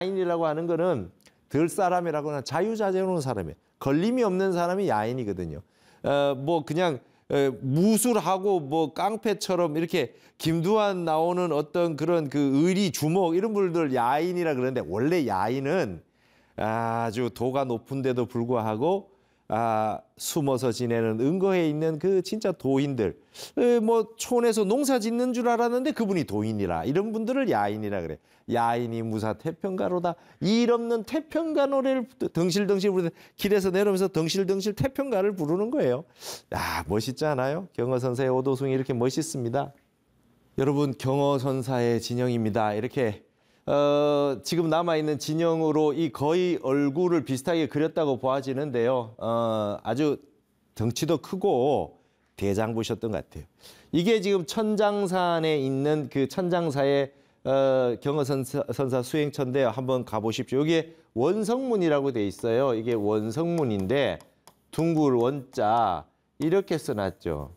야인이라고 하는 거는 들 사람이라고 하는 자유자재로운 사람이에요. 걸림이 없는 사람이 야인이거든요. 뭐 그냥 무술하고 뭐 깡패처럼 이렇게 김두한 나오는 어떤 그런 그 의리 주목 이런 분들 야인이라 그러는데 원래 야인은 아주 도가 높은데도 불구하고 숨어서 지내는 은거에 있는 그 진짜 도인들, 뭐 촌에서 농사 짓는 줄 알았는데 그분이 도인이라 이런 분들을 야인이라 그래. 야인이 무사 태평가로다. 일 없는 태평가 노래를 덩실덩실 부르는 길에서 내려오면서 덩실덩실 태평가를 부르는 거예요. 야, 멋있지 않아요? 경허선사의 오도송이 이렇게 멋있습니다. 여러분, 경허선사의 진영입니다. 이렇게 지금 남아있는 진영으로 이 거의 얼굴을 비슷하게 그렸다고 보아지는데요. 아주 덩치도 크고 대장부셨던 것 같아요. 이게 지금 천장산에 있는 그 천장사의 경허선사 수행처인데요. 한번 가보십시오. 여기에 원성문이라고 돼 있어요. 이게 원성문인데 둥글 원자 이렇게 써놨죠.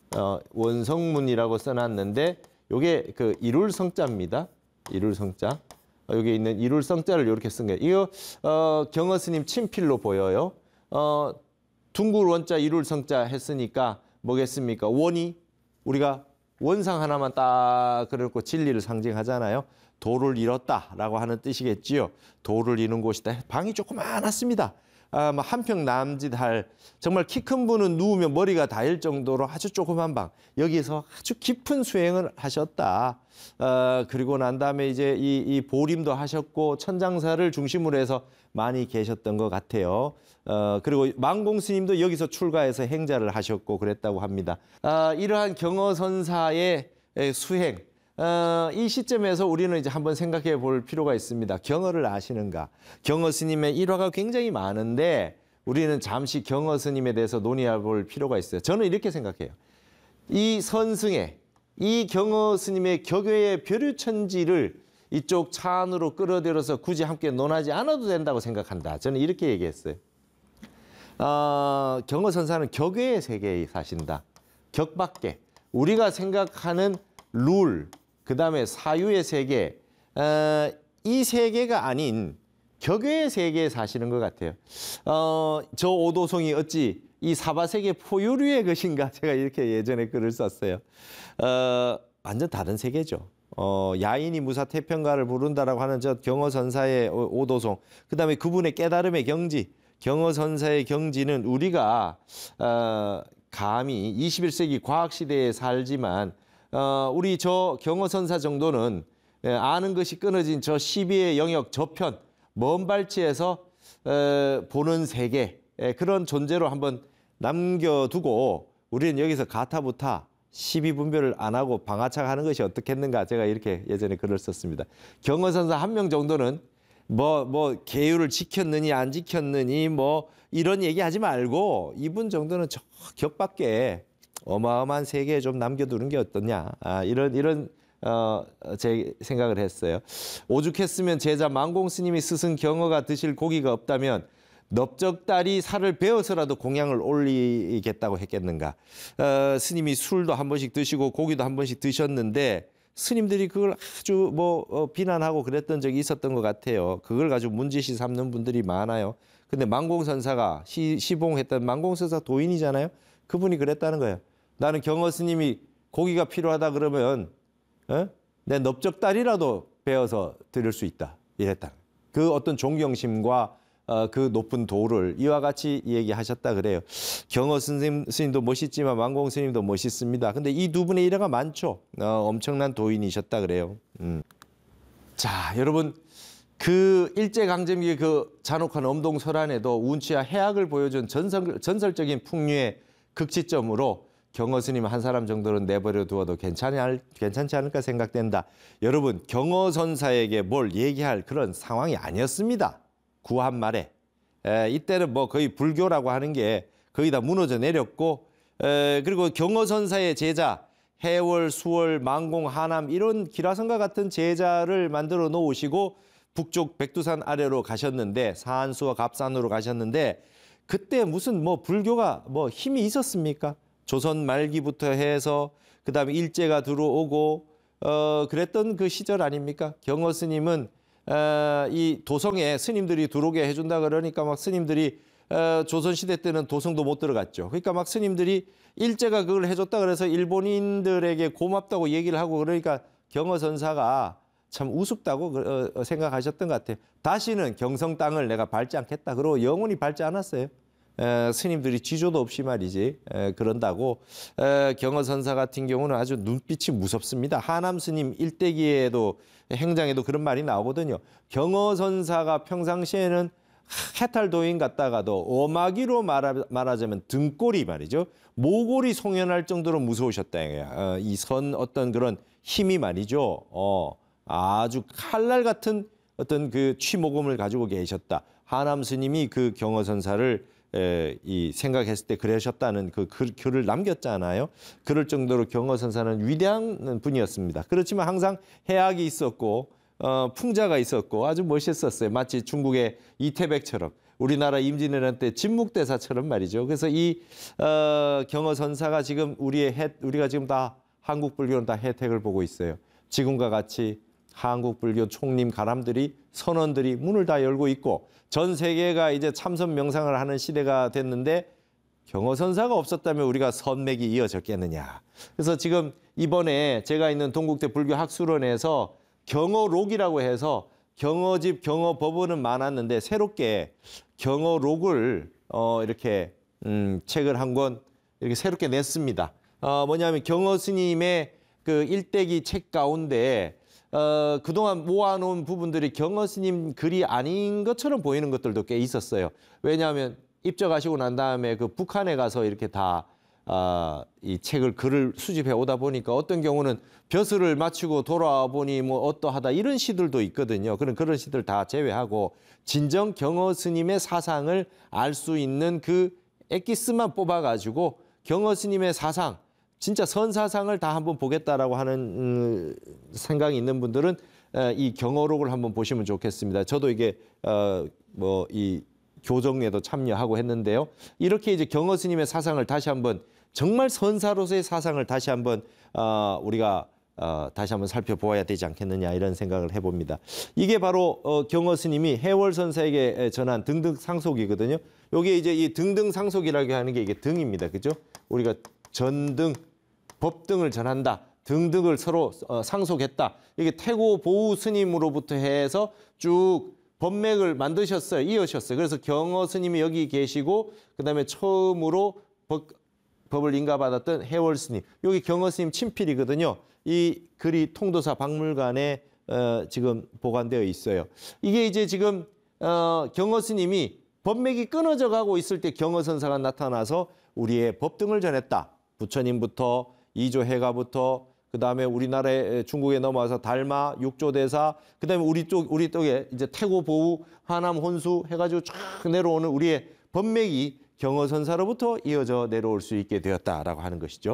원성문이라고 써놨는데 이게 그 이룰성자입니다. 이룰성자. 여기 있는 이룰성자를 이렇게 쓴 거예요. 이거 경허스님 친필로 보여요. 둥글 원자 이룰성자 했으니까 뭐겠습니까? 원이 우리가 원상 하나만 딱 그려놓고 진리를 상징하잖아요. 도를 이뤘다라고 하는 뜻이겠지요. 도를 이룬 곳이다. 방이 조그마했습니다. 한평 남짓할 정말 키 큰 분은 누우면 머리가 닿을 정도로 아주 조그만 방. 여기서 아주 깊은 수행을 하셨다. 그리고 난 다음에 이제 이 보림도 하셨고 천장사를 중심으로 해서 많이 계셨던 것 같아요. 그리고 망공 스님도 여기서 출가해서 행자를 하셨고 그랬다고 합니다. 이러한 경허선사의 수행, 이 시점에서 우리는 이제 한번 생각해 볼 필요가 있습니다. 경허를 아시는가? 경허 스님의 일화가 굉장히 많은데 우리는 잠시 경허 스님에 대해서 논의해 볼 필요가 있어요. 저는 이렇게 생각해요. 이 선승에 이 경허 스님의 격외의 벼류천지를 이쪽 차 안으로 끌어들여서 굳이 함께 논하지 않아도 된다고 생각한다. 저는 이렇게 얘기했어요. 경허선사는 격외의 세계에 사신다. 격 밖에. 우리가 생각하는 룰, 그 다음에 사유의 세계, 이 세계가 아닌 격외의 세계에 사시는 것 같아요. 저 오도송이 어찌 이 사바세계 포유류의 것인가? 제가 이렇게 예전에 글을 썼어요. 완전 다른 세계죠. 야인이 무사 태평가를 부른다라고 하는 저 경허선사의 오도송, 그 다음에 그분의 깨달음의 경지, 경허선사의 경지는 우리가 감히 21세기 과학시대에 살지만 우리 저 경허선사 정도는 아는 것이 끊어진 저 12의 영역 저편, 먼 발치에서 보는 세계, 그런 존재로 한번 남겨두고 우리는 여기서 가타부타 시비분별을 안 하고 방아착하는 것이 어떻겠는가, 제가 이렇게 예전에 글을 썼습니다. 경허선사 한 명 정도는 뭐 계율을 지켰느니 안 지켰느니 뭐 이런 얘기하지 말고 이분 정도는 저 격밖에 어마어마한 세계에 좀 남겨두는 게 어떠냐, 이런 제 생각을 했어요. 오죽했으면 제자 망공 스님이 스승 경허가 드실 고기가 없다면 넓적다리 살을 베어서라도 공양을 올리겠다고 했겠는가. 스님이 술도 한 번씩 드시고 고기도 한 번씩 드셨는데 스님들이 그걸 아주 비난하고 그랬던 적이 있었던 것 같아요. 그걸 가지고 문제시 삼는 분들이 많아요. 근데 망공선사가 시봉했던 망공선사 도인이잖아요. 그분이 그랬다는 거예요. 나는 경허 스님이 고기가 필요하다 그러면 내 넓적다리라도 베어서 드릴 수 있다, 이랬다. 그 어떤 존경심과 그 높은 도를 이와 같이 얘기하셨다 그래요. 경허 스님도 멋있지만 망공 스님도 멋있습니다. 근데 이 두 분의 일화가 많죠. 엄청난 도인이셨다 그래요. 자, 여러분, 그 일제강점기의 그 잔혹한 엄동설안에도 운치와 해악을 보여준 전설적인 풍류의 극치점으로 경허 스님 한 사람 정도는 내버려 두어도 괜찮지 않을까 생각된다. 여러분, 경허선사에게 뭘 얘기할 그런 상황이 아니었습니다. 구한 말에. 이때는 뭐 거의 불교라고 하는 게 거의 다 무너져 내렸고, 그리고 경허선사의 제자, 해월, 수월, 망공, 하남 이런 기라성과 같은 제자를 만들어 놓으시고 북쪽 백두산 아래로 가셨는데, 사안수와 갑산으로 가셨는데, 그때 무슨 불교가 힘이 있었습니까? 조선 말기부터 해서 그다음에 일제가 들어오고 그랬던 그 시절 아닙니까? 경허 스님은 이 도성에 스님들이 들어오게 해준다 그러니까 막 스님들이 조선시대 때는 도성도 못 들어갔죠. 그러니까 막 스님들이 일제가 그걸 해줬다 그래서 일본인들에게 고맙다고 얘기를 하고 그러니까 경허선사가 참 우습다고 생각하셨던 것 같아요. 다시는 경성 땅을 내가 밟지 않겠다. 그러고 영원히 밟지 않았어요. 스님들이 지조도 없이 말이지 그런다고. 경허선사 같은 경우는 아주 눈빛이 무섭습니다. 하남 스님 일대기에도 행장에도 그런 말이 나오거든요. 경허선사가 평상시에는 해탈도인 같다가도 어마기로 말하자면 등골이 말이죠. 모골이 송연할 정도로 무서우셨다. 이 선 어떤 그런 힘이 말이죠. 아주 칼날 같은 어떤 그 취모금을 가지고 계셨다. 하남 스님이 그 경허선사를 이 생각했을 때 그러셨다는 그 글을 남겼잖아요. 그럴 정도로 경허선사는 위대한 분이었습니다. 그렇지만 항상 해악이 있었고 풍자가 있었고 아주 멋있었어요. 마치 중국의 이태백처럼 우리나라 임진왜란 때 진묵대사처럼 말이죠. 그래서 이 경허선사가 지금 우리가 지금 다 한국 불교는 다 혜택을 보고 있어요. 지금과 같이 한국 불교 총림 가람들이 선원들이 문을 다 열고 있고 전 세계가 이제 참선 명상을 하는 시대가 됐는데 경허선사가 없었다면 우리가 선맥이 이어졌겠느냐. 그래서 지금 이번에 제가 있는 동국대 불교학술원에서 경허록이라고 해서 경허집, 경허법원은 많았는데 새롭게 경허록을 이렇게 책을 한 권 이렇게 새롭게 냈습니다. 뭐냐면 경허 스님의 그 일대기 책 가운데 그동안 모아놓은 부분들이 경허 스님 글이 아닌 것처럼 보이는 것들도 꽤 있었어요. 왜냐하면 입적하시고 난 다음에 그 북한에 가서 이렇게 다 이 책을 글을 수집해 오다 보니까 어떤 경우는 벼슬을 마치고 돌아와 보니 뭐 어떠하다 이런 시들도 있거든요. 그런 시들 다 제외하고 진정 경허 스님의 사상을 알 수 있는 그 엑기스만 뽑아가지고 경허 스님의 사상 진짜 선사상을 다 한번 보겠다라고 하는 생각이 있는 분들은 이 경허록을 한번 보시면 좋겠습니다. 저도 이게 이 교정에도 참여하고 했는데요. 이렇게 이제 경허 스님의 사상을 다시 한번 정말 선사로서의 사상을 다시 한번 우리가 다시 한번 살펴보아야 되지 않겠느냐 이런 생각을 해봅니다. 이게 바로 경허 스님이 해월선사에게 전한 등등상속이거든요. 여기 이제 이 등등상속이라고 하는 게 이게 등입니다. 그죠? 우리가 전등, 법등을 전한다. 등등을 서로 상속했다. 이게 태고 보우 스님으로부터 해서 쭉 법맥을 만드셨어요. 이으셨어요. 그래서 경허 스님이 여기 계시고 그다음에 처음으로 법을 인가받았던 해월 스님. 여기 경허 스님 친필이거든요. 이 글이 통도사 박물관에 지금 보관되어 있어요. 이게 이제 지금 경허 스님이 법맥이 끊어져 가고 있을 때 경허선사가 나타나서 우리의 법등을 전했다. 부처님부터 이조해가부터 그다음에 우리나라에 중국에 넘어와서 달마, 육조대사, 그다음에 우리 쪽에 이제 태고 보우, 하남 혼수 해가지고 쫙 내려오는 우리의 법맥이 경허선사로부터 이어져 내려올 수 있게 되었다라고 하는 것이죠.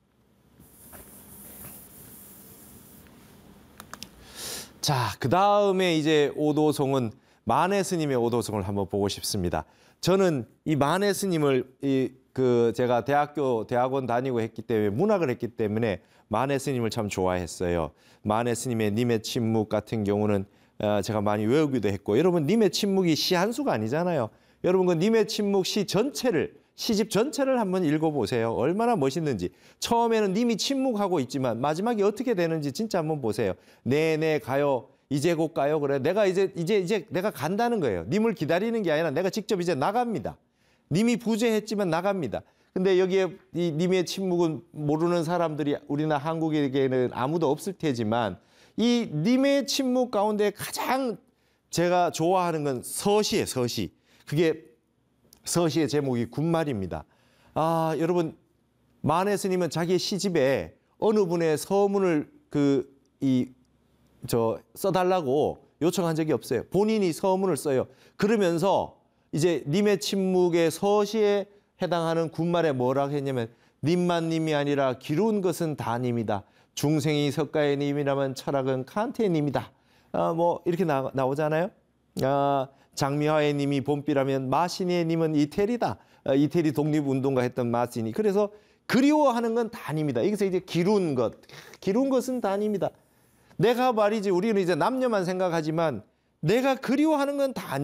자, 그다음에 이제 오도송은 만해 스님의 오도송을 한번 보고 싶습니다. 저는 이 만해 스님을 제가 대학원 다니고 했기 때문에 문학을 했기 때문에 만해 스님을 참 좋아했어요. 만해 스님의 님의 침묵 같은 경우는 제가 많이 외우기도 했고, 여러분 님의 침묵이 시 한 수가 아니잖아요. 여러분 그 님의 침묵 시집 전체를 한번 읽어보세요. 얼마나 멋있는지. 처음에는 님이 침묵하고 있지만 마지막에 어떻게 되는지 진짜 한번 보세요. 네네 가요. 이제 곧 가요. 그래. 내가 이제 내가 간다는 거예요. 님을 기다리는 게 아니라 내가 직접 이제 나갑니다. 님이 부재했지만 나갑니다. 근데 여기에 이 님의 침묵은 모르는 사람들이 우리나라 한국에게는 아무도 없을 테지만 이 님의 침묵 가운데 가장 제가 좋아하는 건 서시예요. 서시. 그게 서시의 제목이 군말입니다. 여러분 만해 스님은 자기의 시집에 어느 분의 서문을 써달라고 요청한 적이 없어요. 본인이 서문을 써요. 그러면서 이제 님의 침묵의 서시에 해당하는 군말에 뭐라고 했냐면 님만 님이 아니라 기루운 것은 다 님이다. 중생이 석가의 님이라면 철학은 칸트의 님이다. 뭐 이렇게 나오잖아요. 장미화의 님이 봄비라면 마시니의 님은 이태리다. 이태리 독립운동가 했던 마시니. 그래서 그리워하는 건 다 님이다. 여기서 이제 기루운 것은 다 님이다. 내가 말이지 우리는 이제 남녀만 생각하지만 내가 그리워하는 건 다